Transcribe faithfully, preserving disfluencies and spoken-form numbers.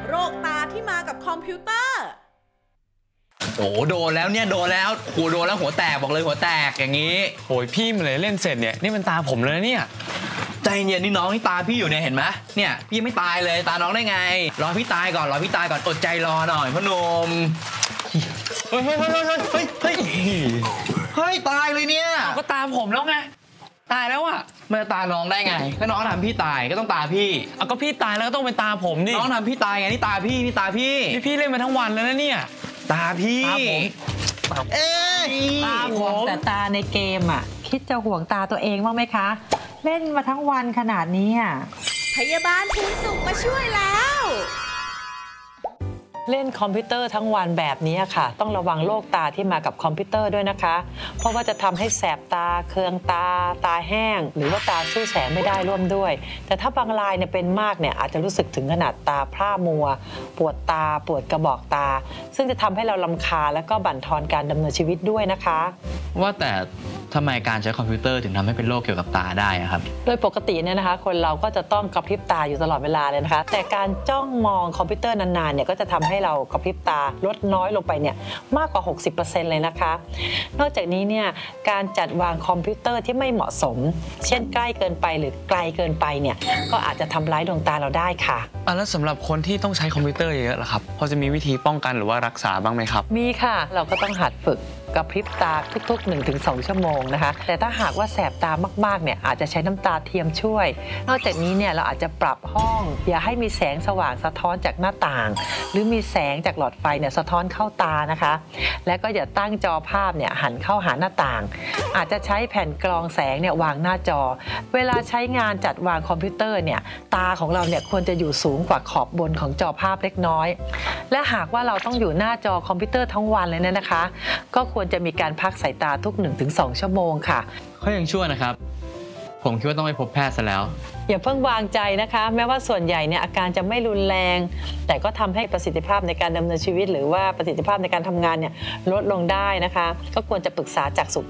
โรคตาที่มากับคอมพิวเตอร์โอ้โดนแล้วเนี่ยโดนแล้วโหโดนแล้วหัวแตกบอกเลยหัวแตกอย่างนี้โอ้ยพี่มันเลยเล่นเสร็จเนี่ยนี่มันตาผมเลยเนี่ยใจเย็นนี่น้องที่ตาพี่อยู่เนี่ยเห็นไหมเนี่ยพี่ไม่ตายเลยตาน้องได้ไงรอพี่ตายก่อนรอพี่ตายก่อนอดใจรอหน่อยพ่อหนุ่มเฮ้ยเฮ้ยเฮ้ยเฮ้ยเฮ้ยเฮ้ยเฮ้ยตายเลยเนี่ยก็ตาผมแล้วไงตายแล้วอะมันจะตาน้องได้ไงถ้าน้องทำพี่ตายก็ต้องตาพี่เอาก็พี่ตายแล้วก็ต้องเป็นตาผมดิน้องทำพี่ตายไงนี่ตาพี่นี่ตาพี่นี่พี่เล่นมาทั้งวันแล้วนะเนี่ยตาพี่ตาผมเอ๊ะตาผมแต่ตาในเกมอ่ะคิดจะห่วงตาตัวเองบ้างไหมคะเล่นมาทั้งวันขนาดนี้พยาบาลภูนสุขมาช่วยแล้วเล่นคอมพิวเตอร์ทั้งวันแบบนี้ค่ะต้องระวังโรคตาที่มากับคอมพิวเตอร์ด้วยนะคะเพราะว่าจะทำให้แสบตาเคืองตาตาแห้งหรือว่าตาสู้แสงไม่ได้ร่วมด้วยแต่ถ้าบางรายเนี่ยเป็นมากเนี่ยอาจจะรู้สึกถึงขนาดตาพร่ามัวปวดตาปวดกระบอกตาซึ่งจะทำให้เรารำคาญและก็บั่นทอนการดำเนินชีวิตด้วยนะคะว่าแต่ทำไมการใช้คอมพิวเตอร์ถึงทำให้เป็นโรคเกี่ยวกับตาได้ครับโดยปกติเนี่ยนะคะคนเราก็จะต้องกระพริบตาอยู่ตลอดเวลาเลยนะคะแต่การจ้องมองคอมพิวเตอร์นานๆเนี่ยก็จะทำให้เรากระพริบตาลดน้อยลงไปเนี่ยมากกว่า หกสิบเปอร์เซ็นต์ เลยนะคะนอกจากนี้เนี่ยการจัดวางคอมพิวเตอร์ที่ไม่เหมาะสมเช่นใกล้เกินไปหรือไกลเกินไปเนี่ยก็อาจจะทำร้ายดวงตาเราได้ค่ะอ่ะแล้วสำหรับคนที่ต้องใช้คอมพิวเตอร์เยอะๆล่ะครับพอจะมีวิธีป้องกันหรือว่ารักษาบ้างไหมครับมีค่ะเราก็ต้องหัดฝึกกระพริบตาทุกๆ หนึ่งถึงสอง ชั่วโมงนะคะแต่ถ้าหากว่าแสบตามากๆเนี่ยอาจจะใช้น้ำตาเทียมช่วยนอกจากนี้เนี่ยเราอาจจะปรับห้องอย่าให้มีแสงสว่างสะท้อนจากหน้าต่างหรือมีแสงจากหลอดไฟเนี่ยสะท้อนเข้าตานะคะและก็อย่าตั้งจอภาพเนี่ยหันเข้าหาหน้าต่างอาจจะใช้แผ่นกรองแสงเนี่ยวางหน้าจอเวลาใช้งานจัดวางคอมพิวเตอร์เนี่ยตาของเราเนี่ยควรจะอยู่สูงกว่าขอบบนของจอภาพเล็กน้อยและหากว่าเราต้องอยู่หน้าจอคอมพิวเตอร์ทั้งวันเลยเนี่ยนะคะก็ควรจะมีการพักสายตาทุก หนึ่งถึงสอง ชั่วโมงค่ะเขายังชั่วนะครับผมคิดว่าต้องไปพบแพทย์ซะแล้วอย่าเพิ่งวางใจนะคะแม้ว่าส่วนใหญ่เนี่ยอาการจะไม่รุนแรงแต่ก็ทำให้ประสิทธิภาพในการดำเนินชีวิตหรือว่าประสิทธิภาพในการทำงานเนี่ยลดลงได้นะคะก็ควรจะปรึกษาจักษุ